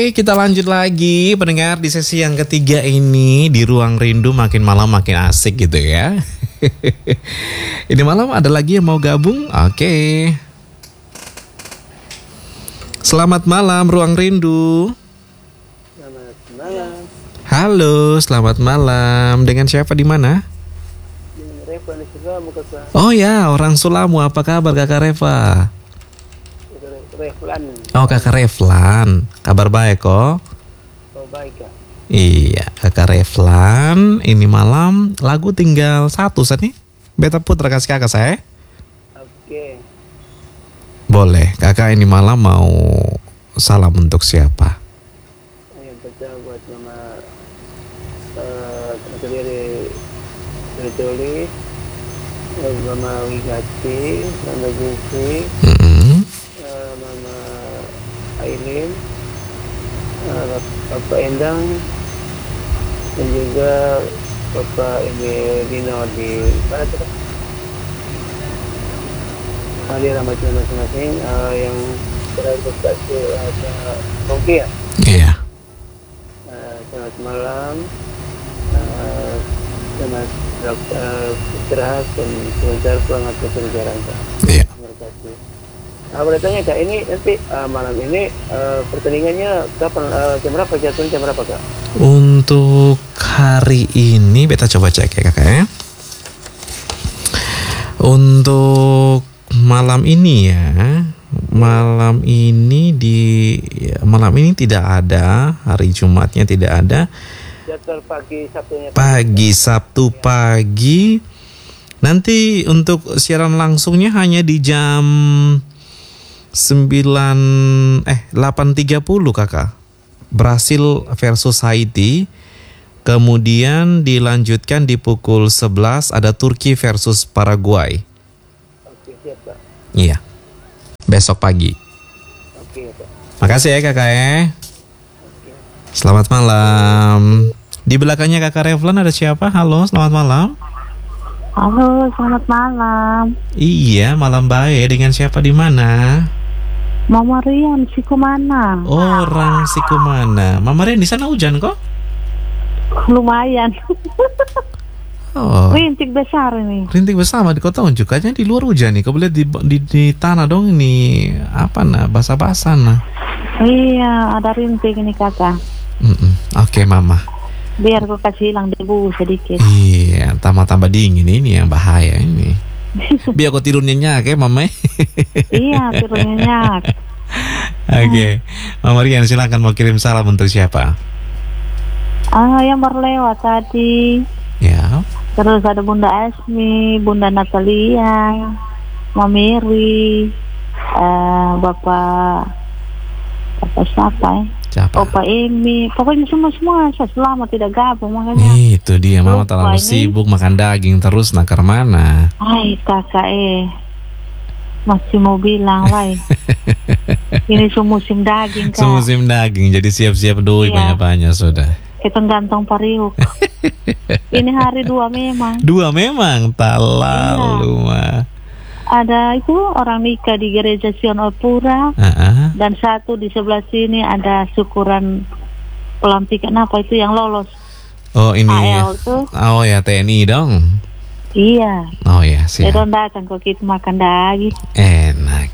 kita lanjut lagi pendengar di sesi yang ketiga ini di Ruang Rindu, makin malam makin asik gitu ya. Ini malam ada lagi yang mau gabung? Oke. Selamat malam Ruang Rindu. Selamat malam. Halo, selamat malam. Dengan siapa di mana? Dengan Reva di Sulamu, Kakak. Oh ya, orang Sulamu. Apa kabar Kakak Reva? Reflan. Oh, Kakak Reflan. Kabar baik kok? Oh, baik, Kak. Iya, Kakak Reflan. Ini malam lagu tinggal satu saat nih. Beta putra kasih kakak saya. Oke. Boleh, kakak ini malam mau salam untuk siapa? Yang pertama buat Mama sendiri Joli, Mama Wigati, Mama Jinsi, Mama Aileen, Bapak Endang, dan juga Bapak Dino di mana tuh? Di ramadan masing-masing yang berarti ada Bongki ya? Iya. Selamat malam, selamat istirahat dan sebentar pulang ke perjalanan. Iya. Terima kasih. Boleh tanya Kak, ini nanti malam ini pertandingannya kapan, jam berapa, jatuhnya jam berapa Kak? Untuk hari ini beta coba cek ya kakak ya. Untuk malam ini ya, malam ini tidak ada, hari Jumatnya tidak ada. Jadwal pagi Sabtunya. Pagi Sabtu pagi. Nanti untuk siaran langsungnya hanya di jam 8.30 kakak. Brasil versus Haiti. Kemudian dilanjutkan di pukul 11 ada Turki versus Paraguay. Oke, siap Kak. Iya. Besok pagi. Oke Kak. Makasih ya kakak ya. Oke. Selamat malam. Di belakangnya kakak Reflan ada siapa? Halo, selamat malam. Halo, selamat malam. Iya, malam baik. Dengan siapa di mana? Mama Rian, Sikumana. Orang Sikumana. Mama Rian di sana hujan kok? Lumayan. Oh. Rintik besar ini. Rintik bersama di kota Unjuk aja di luar hujan nih. Kau lihat di tanah dong ini apa basah-basah nah. Iya, ada rintik ini kakak. Oke, Mama. Biar kau kasih hilang debu sedikit. Iya, tambah dingin ini yang bahaya ini. Biar kau tidur nyenyak ya, Mama. Iya, tidur nyenyak. Oke. Mama Rian silakan mau kirim salam untuk siapa? Yang baru lewat tadi. Ya. Terus ada Bunda Asmi, Bunda Natalia, Mamiri, Bapak siapa ya? Siapa? Opa Emi, pokoknya semua saya selama tidak gabung makanya. Itu dia, Mama terlalu ini sibuk makan daging terus nakar mana? Hai kakak masih mau bilang lain. Ini musim daging kak. Musim daging, jadi siap-siap doi banyak-banyak sudah. Kita gantong pariuk. Ini hari 2 memang. 2 memang, tak lalu mah. Ada itu orang nikah di gereja Sion Opura. Dan satu di sebelah sini ada syukuran pelantikan apa itu yang lolos. Oh ini AL tuh. Oh ya TNI dong. Iya. Oh ya siap. Saya datang kok kita makan daging. Enak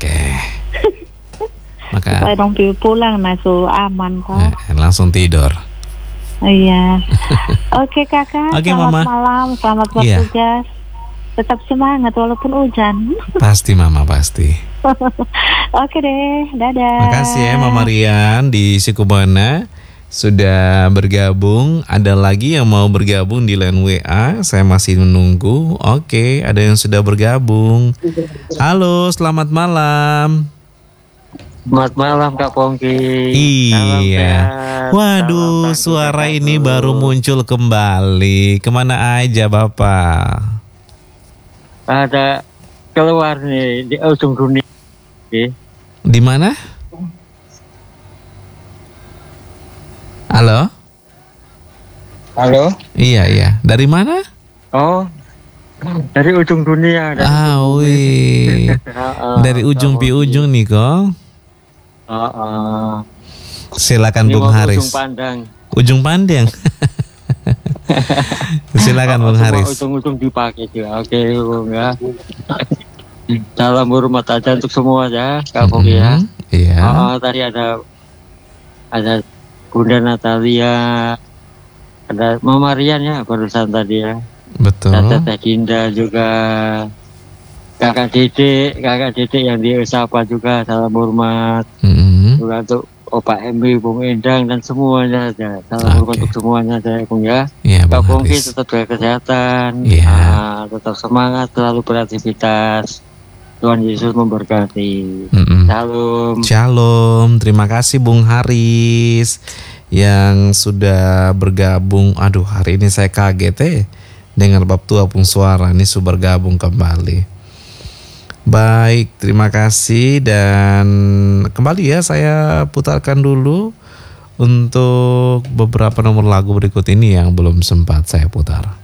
Maka supaya dong pulang so aman kok. Langsung tidur. Iya. Oke kakak. Oke, Selamat Mama. malam, selamat bertugas. Tetap semangat walaupun hujan. Pasti Mama, pasti. Oke deh, dadah. Makasih ya Mama Rian di Sikumana sudah bergabung. Ada lagi yang mau bergabung di line WA? Saya masih menunggu. Oke, ada yang sudah bergabung. Halo, selamat malam. Selamat malam Kak Pongki. Iya. Waduh, suara ini baru muncul kembali. Kemana aja Bapak? Ada keluar nih di ujung dunia. Di mana? Halo? Halo? Iya. Dari mana? Oh, dari ujung dunia. Wih. Dari ujung pi ujung nih kok. Silakan Ini Bung Haris. Ujung Pandang. Ujung Pandang. Silakan Bung Haris. Ujung-ujung dipakai juga. Oke, Bung ya. Salam hormat aja untuk semua ya, Kak Bogi ya. Iya. Tadi ada Bunda Natalia, ada Mama Rian ya barusan tadi ya. Betul. Ada Teh Dinda juga, Kakak Dede yang di Usapa juga, salam hormat. Juga untuk Opa Embi, Bung Endang dan semuanya aja. Salam hormat untuk semuanya aja, Bung ya. Kak Bogi tetap jaga kesehatan, tetap semangat, selalu beraktivitas. Tuhan Yesus memberkati. Shalom. Shalom. Terima kasih Bung Haris yang sudah bergabung. Aduh, hari ini saya kaget dengar bab tua Pung Suara ini sudah bergabung kembali. Baik, terima kasih dan kembali ya saya putarkan dulu untuk beberapa nomor lagu berikut ini yang belum sempat saya putar.